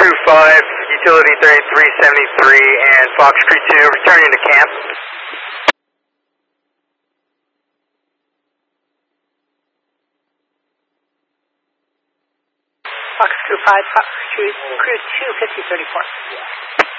Crew 5, Utility 3373, and Fox Crew 2 returning to camp. Fox Crew 5, Fox Crew 2, 5034.